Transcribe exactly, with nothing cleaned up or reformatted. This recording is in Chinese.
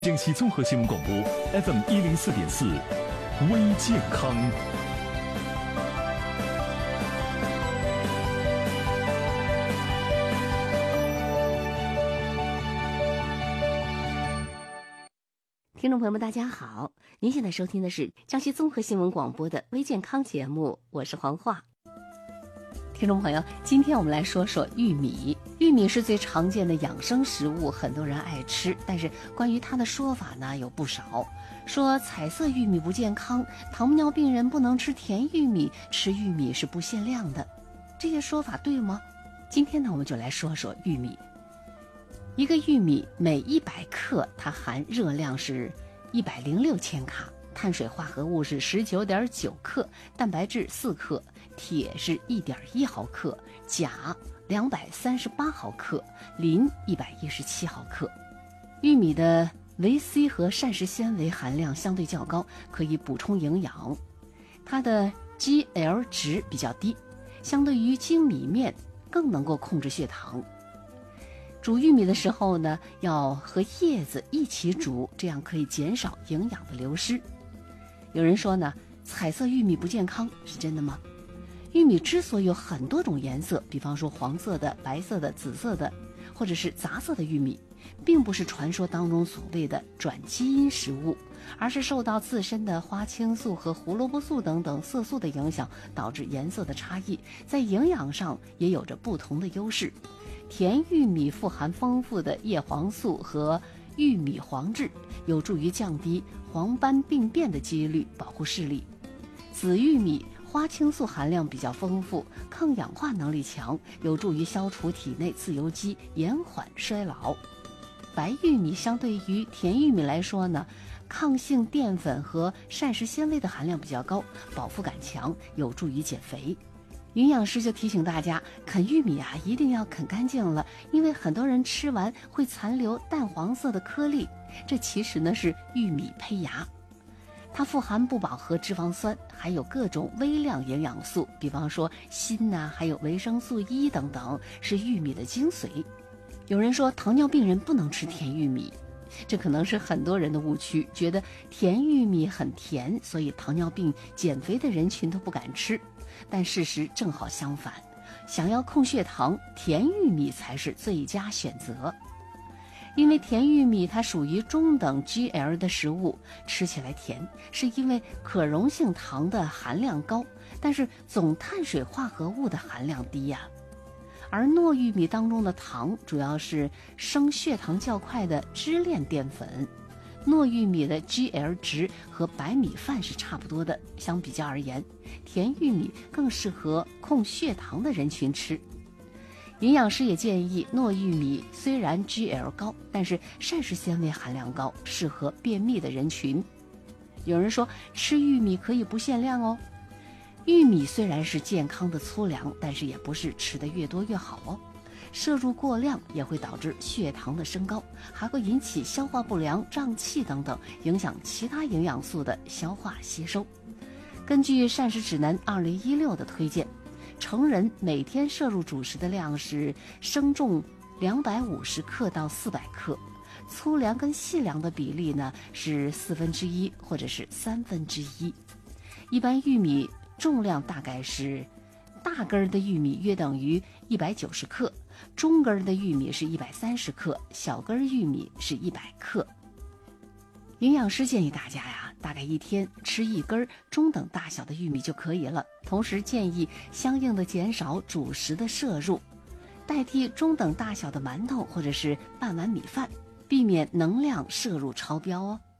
江西综合新闻广播 F M 一零四点四，微健康。 听众朋友们，大家好，您现在收听的是江西综合新闻广播的微健康节目，我是黄化。听众朋友，今天我们来说说玉米。玉米是最常见的养生食物，很多人爱吃，但是关于它的说法呢有不少，说彩色玉米不健康，糖尿病人不能吃甜玉米，吃玉米是不限量的。这些说法对吗？今天呢，我们就来说说玉米。一个玉米每一百克它含热量是一百零六千卡，碳水化合物是十九点九克，蛋白质四克，铁是一点一毫克，钾两百三十八毫克，磷一百一十七毫克。玉米的维 C 和膳食纤维含量相对较高，可以补充营养。它的 G L 值比较低，相对于精米面更能够控制血糖。煮玉米的时候呢，要和叶子一起煮，这样可以减少营养的流失。有人说呢，彩色玉米不健康，是真的吗？玉米之所以有很多种颜色，比方说黄色的、白色的、紫色的，或者是杂色的玉米，并不是传说当中所谓的转基因食物，而是受到自身的花青素和胡萝卜素等等色素的影响，导致颜色的差异，在营养上也有着不同的优势。甜玉米富含丰富的叶黄素和玉米黄质，有助于降低黄斑病变的几率，保护视力。紫玉米花青素含量比较丰富，抗氧化能力强，有助于消除体内自由基，延缓衰老。白玉米相对于甜玉米来说呢，抗性淀粉和膳食纤维的含量比较高，饱腹感强，有助于减肥。营养师就提醒大家，啃玉米啊，一定要啃干净了，因为很多人吃完会残留淡黄色的颗粒，这其实呢是玉米胚芽。它富含不饱和脂肪酸，还有各种微量营养素，比方说锌呐、啊，还有维生素 E 等等，是玉米的精髓。有人说糖尿病人不能吃甜玉米，这可能是很多人的误区，觉得甜玉米很甜，所以糖尿病减肥的人群都不敢吃。但事实正好相反，想要控血糖，甜玉米才是最佳选择。因为甜玉米它属于中等 G L 的食物，吃起来甜，是因为可溶性糖的含量高，但是总碳水化合物的含量低呀。而糯玉米当中的糖主要是升血糖较快的支链淀粉，糯玉米的 G L 值和白米饭是差不多的，相比较而言，甜玉米更适合控血糖的人群吃。营养师也建议，糯玉米虽然 G L 高，但是膳食纤维含量高，适合便秘的人群。有人说吃玉米可以不限量哦，玉米虽然是健康的粗粮，但是也不是吃得越多越好哦。摄入过量也会导致血糖的升高，还会引起消化不良、胀气等等，影响其他营养素的消化吸收。根据膳食指南二零一六的推荐，成人每天摄入主食的量是生重两百五十克到四百克，粗粮跟细粮的比例呢是四分之一或者是三分之一。一般玉米重量大概是大根的玉米约等于一百九十克，中根的玉米是一百三十克，小根玉米是一百克。营养师建议大家呀，大概一天吃一根中等大小的玉米就可以了，同时建议相应的减少主食的摄入，代替中等大小的馒头或者是半碗米饭，避免能量摄入超标哦。